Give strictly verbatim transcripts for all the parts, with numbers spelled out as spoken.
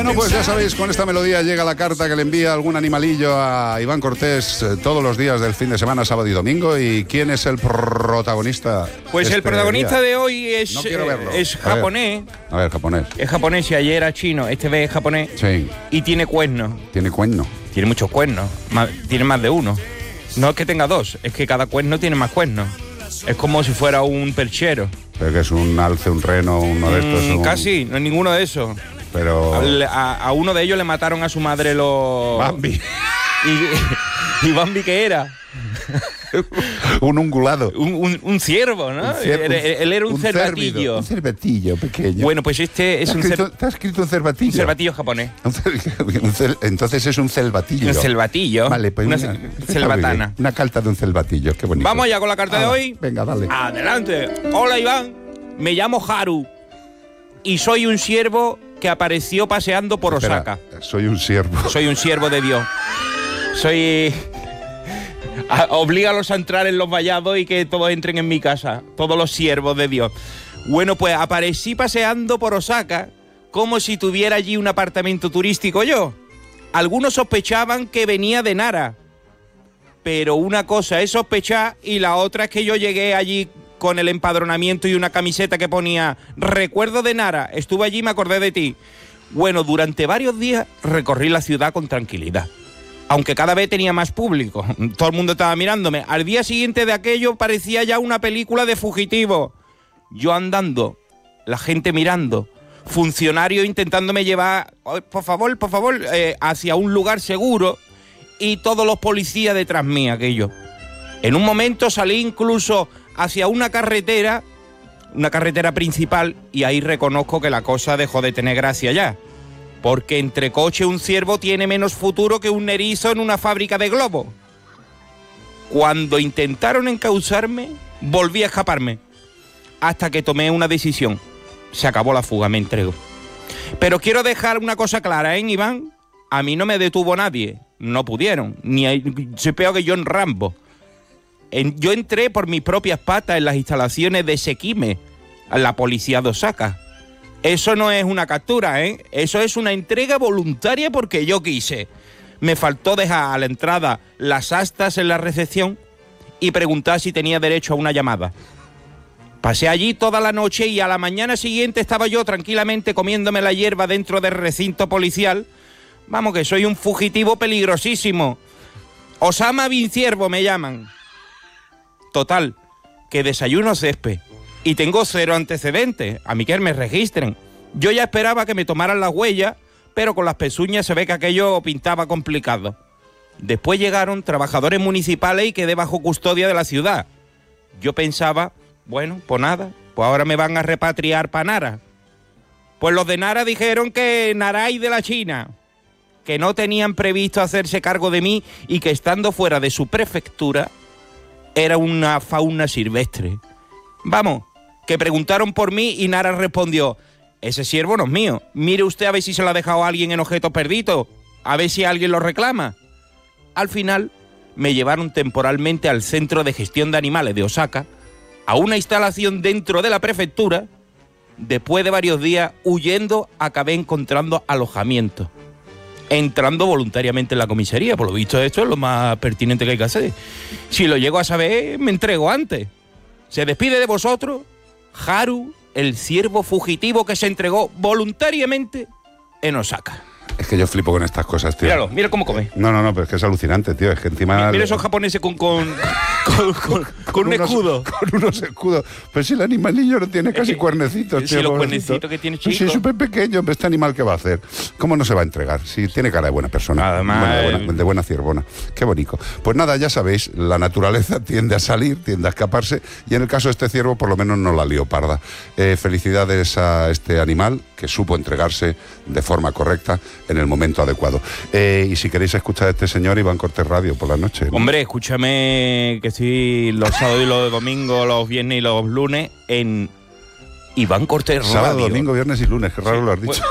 Bueno, pues ya sabéis, con esta melodía llega la carta que le envía algún animalillo a Iván Cortés eh, todos los días del fin de semana, sábado y domingo. ¿Y quién es el protagonista? Pues este el protagonista día? de hoy es, No quiero verlo. es A ver. japonés. A ver, japonés. Es japonés y ayer era chino. Este vez es japonés. Sí. Y tiene cuernos. Tiene cuerno. Tiene muchos cuernos. Más- tiene más de uno. No es que tenga dos, es que cada cuerno tiene más cuernos. Es como si fuera un perchero. Pero que es un alce, un reno, uno de estos. Mm, un- Casi, no es ninguno de esos. Pero. Al- A, a uno de ellos le mataron a su madre los... Bambi. Y, y Bambi, ¿qué era? un ungulado. Un, un, un ciervo, ¿no? Un cier- él, él era un, cérvido, cervatillo. Un cervatillo pequeño. Bueno, pues este es ¿Te un, has escrito, cer- te has escrito un cervatillo? un cervatillo japonés. Un cer- un cel- entonces es un celvatillo. Un selvatillo. Vale, pues una, una, ce- está selvatana. muy bien. Una carta de un celvatillo, qué bonito. Vamos allá con la carta Ah, de hoy. Venga, dale. Adelante. Hola, Iván. Me llamo Haru y soy un siervo que apareció paseando por Espera, Osaka. soy un siervo. Soy un siervo de Dios. Soy... a- Oblígalos a entrar en los vallados y que todos entren en mi casa. Todos los siervos de Dios. Bueno, pues aparecí paseando por Osaka como si tuviera allí un apartamento turístico yo. Algunos sospechaban que venía de Nara. Pero una cosa es sospechar y la otra es que yo llegué allí con el empadronamiento y una camiseta que ponía recuerdo de Nara, estuve allí y me acordé de ti. Bueno, durante varios días recorrí la ciudad con tranquilidad, aunque cada vez tenía más público. Todo el mundo estaba mirándome. Al día siguiente de aquello parecía ya una película de fugitivo. Yo andando, la gente mirando, funcionarios intentándome llevar, "Oh, por favor, por favor, eh, hacia un lugar seguro", y todos los policías detrás mí, aquello. En un momento salí incluso hacia una carretera, una carretera principal, y ahí reconozco que la cosa dejó de tener gracia ya. Porque entre coche un ciervo tiene menos futuro que un erizo en una fábrica de globos. Cuando intentaron encauzarme, volví a escaparme. Hasta que tomé una decisión. Se acabó la fuga, me entrego. Pero quiero dejar una cosa clara, ¿eh, Iván? A mí no me detuvo nadie. No pudieron. Ni hay- soy peor que John Rambo. En- yo entré por mis propias patas en las instalaciones de Sekime, a la policía de Osaka. Eso no es una captura, ¿eh? Eso es una entrega voluntaria porque yo quise. Me faltó dejar a la entrada las astas en la recepción y preguntar si tenía derecho a una llamada. Pasé allí toda la noche y a la mañana siguiente estaba yo tranquilamente comiéndome la hierba dentro del recinto policial. Vamos, que soy un fugitivo peligrosísimo. Osama Bin Ciervo me llaman. Total, que desayuno césped y tengo cero antecedentes, a mí que me registren. Yo ya esperaba que me tomaran las huellas, pero con las pezuñas se ve que aquello pintaba complicado. Después llegaron trabajadores municipales y quedé bajo custodia de la ciudad. Yo pensaba, bueno, pues nada, pues ahora me van a repatriar para Nara. Pues los de Nara dijeron que Naray de la China, que no tenían previsto hacerse cargo de mí y que estando fuera de su prefectura era una fauna silvestre. Vamos, que preguntaron por mí y Nara respondió, ese ciervo no es mío, mire usted a ver si se lo ha dejado a alguien en objeto perdido, a ver si alguien lo reclama. Al final me llevaron temporalmente al Centro de Gestión de Animales de Osaka, a una instalación dentro de la prefectura. Después de varios días huyendo, acabé encontrando alojamiento, entrando voluntariamente en la comisaría. Por lo visto, esto es lo más pertinente que hay que hacer. Si lo llego a saber, me entrego antes. Se despide de vosotros, Haru, el ciervo fugitivo que se entregó voluntariamente en Osaka. Es que yo flipo con estas cosas, tío. Míralo, mira cómo come. No, no, no, pero es que es alucinante, tío. Es que encima... Mira, mira esos japoneses con, con, con, con, con un unos- escudo. Con unos escudos. Pero si el animalillo no tiene casi que- cuernecitos, si tío. los pobrecito. cuernecitos que tiene Pues sí, chico. es súper pequeño, pero este animal, ¿qué va a hacer? ¿Cómo no se va a entregar? Si tiene cara de buena persona. Además, Buena- de, eh, buena, de buena ciervona. Qué bonito. Pues nada, ya sabéis, la naturaleza tiende a salir, tiende a escaparse, y en el caso de este ciervo, por lo menos no la lió parda. Eh, felicidades a este animal que supo entregarse de forma correcta en el momento adecuado. Eh, y si queréis escuchar a este señor, Iván Cortés Radio por la noche, ¿no? Hombre, escúchame que estoy los sábados y los domingos, los viernes y los lunes en Iván Cortés Radio. Sábado, domingo, viernes y lunes, qué raro Sí, lo has dicho. Bueno,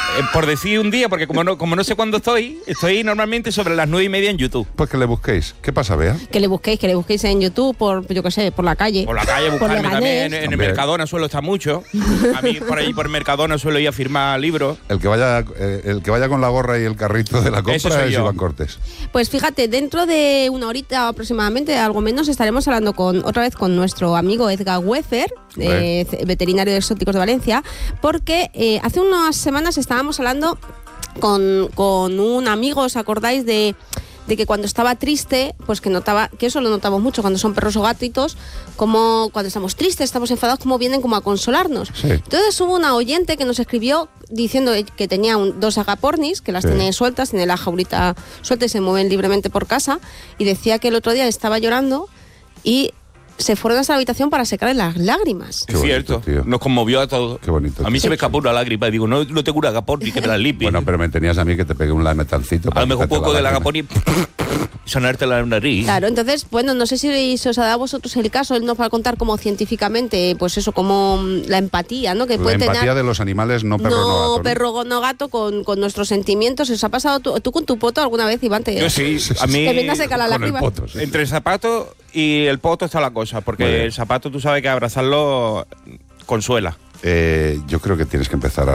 Eh, por decir un día, porque como no, como no sé cuándo estoy, estoy normalmente sobre las nueve y media en YouTube. Pues que le busquéis. ¿Qué pasa, Bea? Que le busquéis, que le busquéis en YouTube, por, yo qué sé, por la calle. Por la calle, Por buscarme Leganés. también. En, en el También. Mercadona suelo estar mucho. A mí por ahí por Mercadona suelo ir a firmar libros. El que vaya, eh, el que vaya con la gorra y el carrito de la Ese compra soy es yo. Iván Cortés. Pues fíjate, dentro de una horita aproximadamente, algo menos, estaremos hablando con otra vez con nuestro amigo Edgar Wefer, eh, veterinario de exóticos de Valencia, porque eh, hace unas semanas estábamos hablando con, con un amigo, ¿os acordáis de, de que cuando estaba triste, pues que notaba, que eso lo notamos mucho cuando son perros o gatitos, como cuando estamos tristes, estamos enfadados, como vienen como a consolarnos. Sí. Entonces hubo una oyente que nos escribió diciendo que tenía un- dos agapornis, que las Sí. tiene sueltas, tiene la jaulita suelta y se mueven libremente por casa, y decía que el otro día estaba llorando y se fueron a esa habitación para secarle las lágrimas. Qué Es bonito, cierto, tío. nos conmovió a todos. Qué bonito, A mí tío. se me escapó una lágrima y digo, no, no te cura agapón ni que te la limpie. Bueno, pero me tenías a mí que te pegué un lametancito. a lo mejor quitarte poco la del lágrima. agapón y sonarte la nariz. Claro, entonces, bueno, no sé si se os ha dado a vosotros el caso, él nos va a contar como científicamente, pues eso, como mm, la empatía, ¿no? Que La puede empatía tener de los animales, no perro, no, no gato, ¿no? perro no gato con, con nuestros sentimientos. ¿Os ha pasado tú, tú con tu poto alguna vez, Iván? Te, Yo sí, a mí te viene a secar la Con el lágrima. poto, sí. entre el zapato y el poto está la cosa, Muy porque bien. el zapato tú sabes que abrazarlo consuela. Eh, yo creo que tienes que empezar a